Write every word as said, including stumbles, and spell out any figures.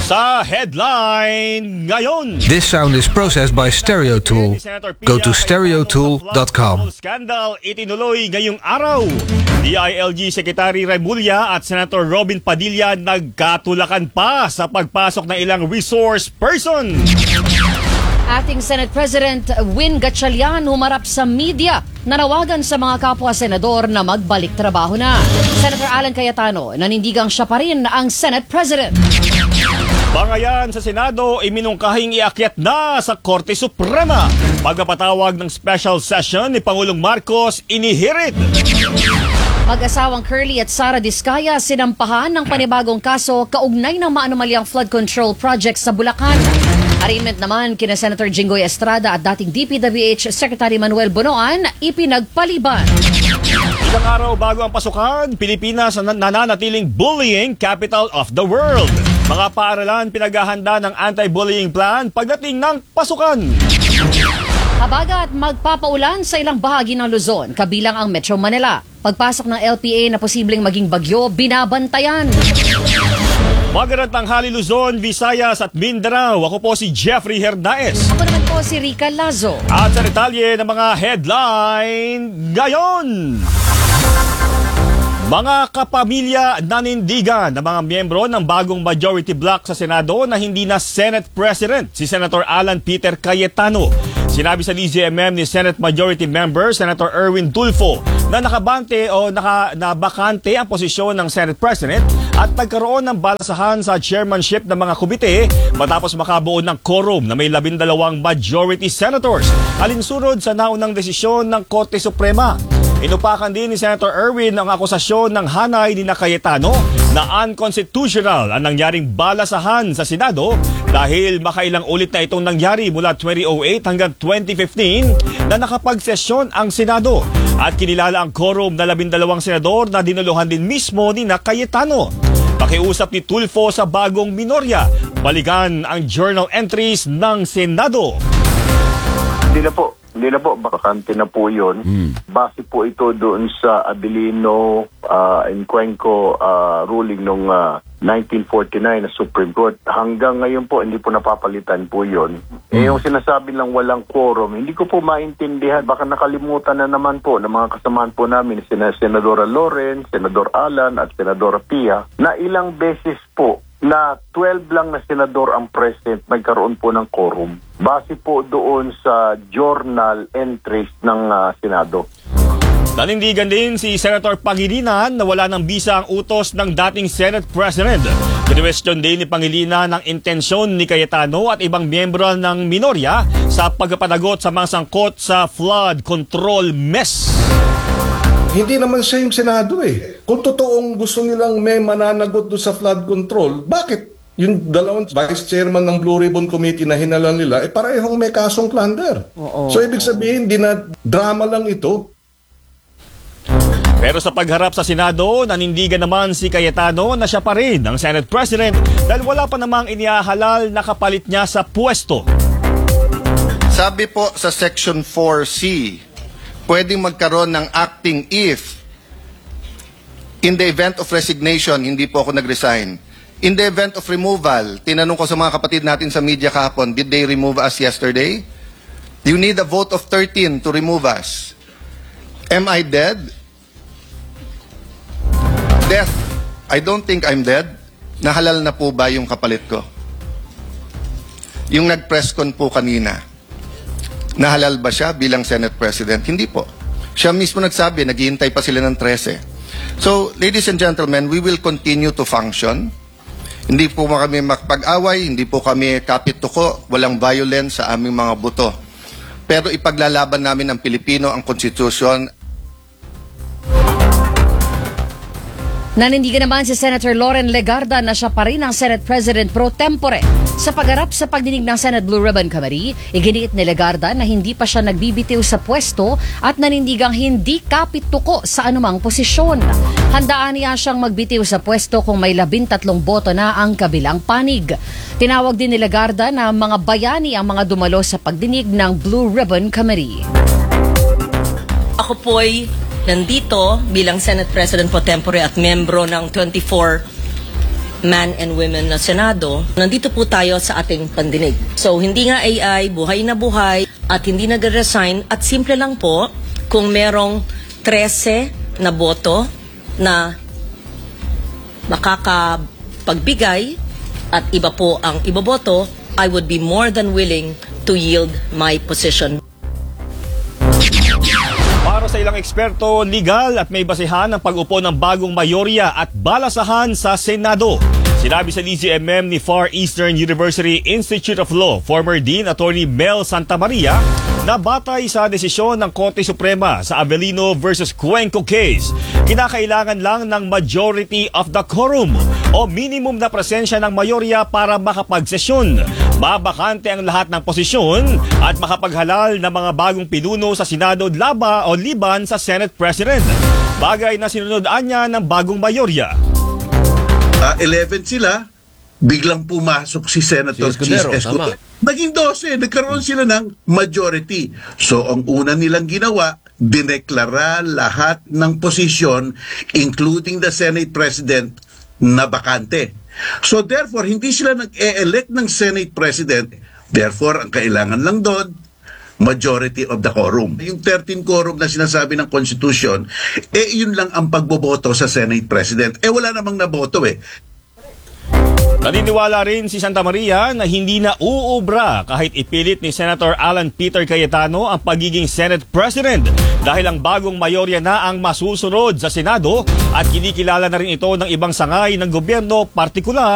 Sa headline ngayon, This sound is processed by Stereo Tool. Go to stereo tool dot com. Scandal itinuloy ngayong araw. D I L G Secretary Remulla at Senator Robin Padilla nagkatulakan pa sa pagpasok ng ilang resource person. Acting Senate President Win Gatchalian humarap sa media, nanawagan sa mga kapwa senador na magbalik trabaho na. Senator Alan Cayetano, nanindigang siya pa rin ang Senate President. Bangayan sa Senado, iminungkahing iakyat na sa Korte Suprema. Pagkapatawag ng special session ni Pangulong Marcos, inihirit. Mag-asawang Curly at Sara Diskaya sinampahan ng panibagong kaso kaugnay ng maanumalyang flood control project sa Bulacan. Arraignment naman kina Senator Jinggoy Estrada at dating D P W H Secretary Manuel Bonoan ipinagpaliban. Isang araw bago ang pasukan, Pilipinas ang nananatiling bullying capital of the world. Mga paaralan pinaghahanda ng anti-bullying plan pagdating ng pasukan. Habagat magpapaulan sa ilang bahagi ng Luzon, kabilang ang Metro Manila. Pagpasok ng L P A na posibleng maging bagyo, binabantayan. Magandang tanghali Luzon, Visayas at Mindanao. Ako po si Jeffrey Hernaez. Ako naman po si Rica Lazo. At sa detalye ng mga headline ngayon. Mga kapamilya nanindigan ng mga miyembro ng bagong majority bloc sa Senado na hindi na Senate President si Senator Alan Peter Cayetano. Sinabi sa D Z M M ni Senate Majority Member Senator Erwin Tulfo na nakabante o naka, nabakante ang posisyon ng Senate President at nagkaroon ng balasahan sa chairmanship ng mga komite matapos makabuo ng quorum na may labindalawang majority senators. Alinsunod sa naunang desisyon ng Korte Suprema. Inupakan din ni Senator Erwin ang akusasyon ng hanay ni Cayetano na unconstitutional ang nangyaring balasahan sa Senado dahil makailang ulit na itong nangyari mula twenty oh eight hanggang twenty fifteen na nakapagsesyon ang Senado at kinilala ang quorum na labindalawang senador na dinuluhan din mismo ni Cayetano. Pakiusap ni Tulfo sa bagong minorya, balikan ang journal entries ng Senado. Hindi na po. Hindi na po, bakante na po yun. Hmm. Base po ito doon sa Abilino uh, and Cuenco uh, ruling nung uh, nineteen forty-nine na Supreme Court. Hanggang ngayon po, hindi po napapalitan po yun. Hmm. Eh, yung sinasabi lang walang quorum, hindi ko po maintindihan. Baka nakalimutan na naman po ng mga kasamaan po namin, Sen- Senadora Loren, Senador Alan at Senadora Pia, na ilang beses po na twelve lang na senador ang present, nagkaroon po ng quorum. Base po doon sa journal entries ng uh, Senado. Nanindigan din si Senator Pangilinan na wala ng bisa ang utos ng dating Senate President. Kinwestiyon din ni Pangilinan ang intensyon ni Cayetano at ibang miyembro ng minorya sa pagpapanagot sa mga sangkot sa flood control mess. Hindi naman siya yung Senado eh. Kung totoong gusto nilang may mananagot doon sa flood control, bakit yung dalawang vice chairman ng Blue Ribbon Committee na hinalan nila, eh parehong may kasong plunder. Oo. So ibig sabihin, di na drama lang ito. Pero sa pagharap sa Senado, nanindigan naman si Cayetano na siya pa rin ang Senate President dahil wala pa namang inihahalal na kapalit niya sa pwesto. Sabi po sa Section four C, pwedeng magkaroon ng acting if in the event of resignation, hindi po ako nag-resign. In the event of removal, tinanong ko sa mga kapatid natin sa media kahapon, did they remove us yesterday? You need a vote of thirteen to remove us. Am I dead? Death. I don't think I'm dead. Nahalal na po ba yung kapalit ko? Yung nag-press con po kanina, nahalal ba siya bilang Senate President? Hindi po. Siya mismo nagsabi, naghihintay pa sila ng thirteen. So, ladies and gentlemen, we will continue to function. Hindi po kami makapag-away, hindi po kami kapit-tuko, walang violence sa aming mga buto. Pero ipaglalaban namin ang Pilipino, ang konstitusyon. Nanindigan naman si Senator Loren Legarda na siya pa rin ang Senate President pro tempore. Sa pagharap sa pagdinig ng Senate Blue Ribbon Committee, iginiit ni Legarda na hindi pa siya nagbibitiw sa pwesto at nanindigang hindi kapit-tuko sa anumang posisyon. Handaan niya siyang magbitiw sa pwesto kung may labintatlong boto na ang kabilang panig. Tinawag din ni Legarda na mga bayani ang mga dumalo sa pagdinig ng Blue Ribbon Committee. Ako po'y nandito bilang Senate President pro tempore at membro ng twenty-four man and women na Senado, nandito po tayo sa ating pandinig. So, hindi nga A I, buhay na buhay, at hindi nag-resign, at simple lang po, kung merong trese na boto na makakapagbigay at iba po ang iboboto, I would be more than willing to yield my position. Para sa ilang eksperto, legal at may basehan ang pag-upo ng bagong mayorya at balasahan sa Senado. Sinabi sa D Z M M ni Far Eastern University Institute of Law, former Dean Attorney Mel Santamaria, na batay sa desisyon ng Korte Suprema sa Avellino versus Cuenco case, kinakailangan lang ng majority of the quorum o minimum na presensya ng mayorya para makapagsesyon. Babakante ang lahat ng posisyon at makapaghalal ng mga bagong pinuno sa Senado laba o liban sa Senate President. Bagay na sinunod-an niya ng bagong mayorya. Uh, eleven sila, biglang pumasok si Senator Si Escudero, Chis Escudero. tama. Naging twelve, nagkaroon sila ng majority. So ang una nilang ginawa, dineklara lahat ng posisyon, including the Senate President, na bakante. So therefore, hindi sila nag-e-elect ng Senate President. Therefore, ang kailangan lang doon, majority of the quorum. Yung thirteen quorum na sinasabi ng Constitution, eh yun lang ang pagboboto sa Senate President. Eh wala namang naboto eh. Naniniwala rin si Santamaria na hindi na uubra kahit ipilit ni Senator Alan Peter Cayetano ang pagiging Senate President dahil ang bagong mayorya na ang masusunod sa Senado at kinikilala na rin ito ng ibang sangay ng gobyerno, partikular